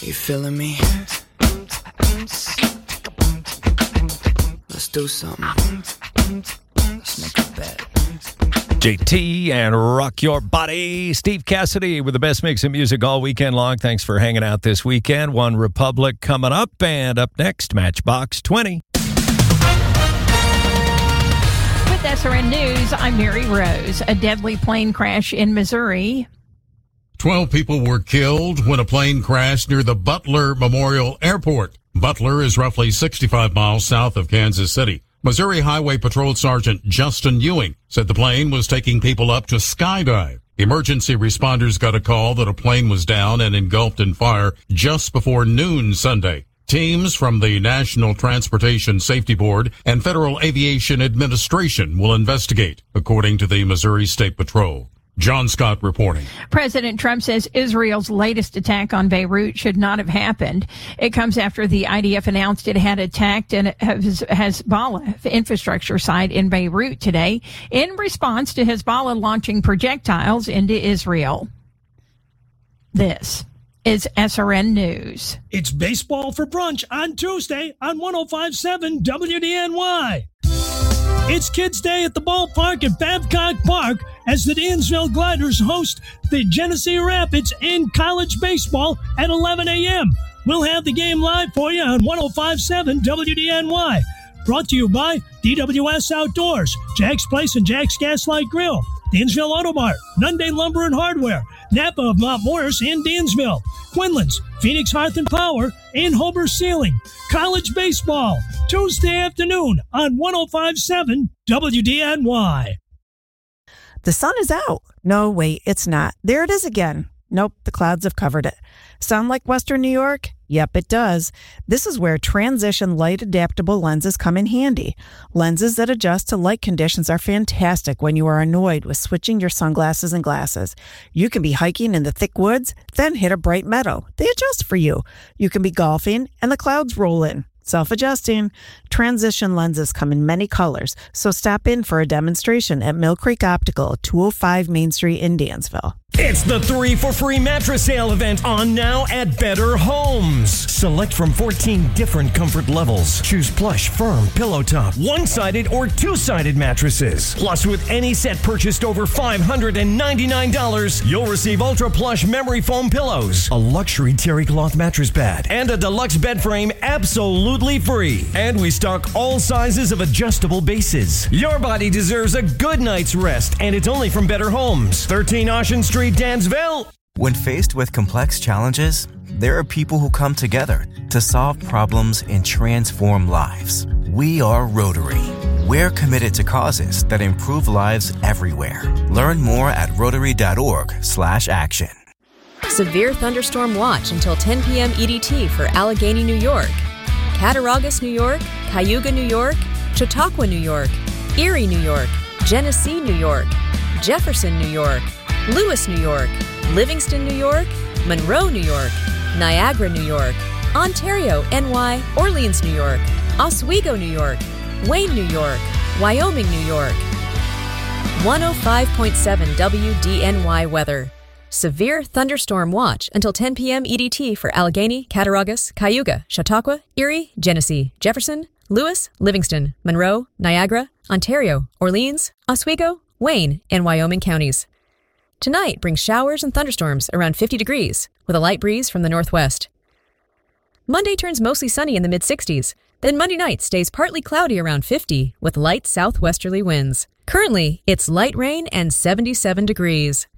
Are you feeling me? Let's do something. Let's make a bet. JT and Rock Your Body. Steve Cassidy with the best mix of music all weekend long. Thanks for hanging out this weekend. One Republic coming up, and up next, Matchbox 20. With SRN News, I'm Mary Rose. A deadly plane crash in Missouri. 12 people were killed when a plane crashed near the Butler Memorial Airport. Butler is roughly 65 miles south of Kansas City. Missouri Highway Patrol Sergeant Justin Ewing said the plane was taking people up to skydive. Emergency responders got a call that a plane was down and engulfed in fire just before noon Sunday. Teams from the National Transportation Safety Board and Federal Aviation Administration will investigate, according to the Missouri State Patrol. John Scott reporting. President Trump says Israel's latest attack on Beirut should not have happened. It comes after the IDF announced it had attacked a Hezbollah infrastructure site in Beirut today in response to Hezbollah launching projectiles into Israel. This is SRN News. It's baseball for brunch on Tuesday on 105.7 WDNY. It's Kids Day at the ballpark at Babcock Park as the Dansville Gliders host the Genesee Rapids in college baseball at 11 a.m. We'll have the game live for you on 105.7 WDNY. Brought to you by DWS Outdoors, Jack's Place and Jack's Gaslight Grill, Dansville Auto Mart, Nunday Lumber and Hardware, Napa of Mount Morris and Dansville, Quinlan's, Phoenix Hearth and Power, and Hober Ceiling. College baseball, Tuesday afternoon on 105.7 WDNY. The sun is out. No, wait, it's not. There it is again. Nope, the clouds have covered it. Sound like Western New York? Yep, it does. This is where Transition Light Adaptable lenses come in handy. Lenses that adjust to light conditions are fantastic when you are annoyed with switching your sunglasses and glasses. You can be hiking in the thick woods, then hit a bright meadow. They adjust for you. You can be golfing, and the clouds roll in. Self-adjusting. Transition lenses come in many colors, so stop in for a demonstration at Mill Creek Optical, 205 Main Street in Dansville. It's the 3 for Free mattress sale event on now at Better Homes. Select from 14 different comfort levels. Choose plush, firm, pillow top, one-sided or two-sided mattresses. Plus, with any set purchased over $599, you'll receive ultra plush memory foam pillows, a luxury terry cloth mattress pad, and a deluxe bed frame absolutely free. And we stock all sizes of adjustable bases. Your body deserves a good night's rest, and it's only from Better Homes, 13 Ocean Street, Dansville. When faced with complex challenges, there are people who come together to solve problems and transform lives. We are Rotary. We're committed to causes that improve lives everywhere. Learn more at Rotary.org/action. Severe thunderstorm watch until 10 p.m. EDT for Allegheny, New York, Cattaraugus, New York, Cayuga, New York, Chautauqua, New York, Erie, New York, Genesee, New York, Jefferson, New York, Lewis, New York, Livingston, New York, Monroe, New York, Niagara, New York, Ontario, NY, Orleans, New York, Oswego, New York, Wayne, New York, Wyoming, New York. 105.7 WDNY weather. Severe thunderstorm watch until 10 p.m. EDT for Allegheny, Cattaraugus, Cayuga, Chautauqua, Erie, Genesee, Jefferson, Lewis, Livingston, Monroe, Niagara, Ontario, Orleans, Oswego, Wayne, and Wyoming counties. Tonight brings showers and thunderstorms around 50 degrees with a light breeze from the northwest. Monday turns mostly sunny in the mid-60s. Then Monday night stays partly cloudy around 50 with light southwesterly winds. Currently, it's light rain and 77 degrees.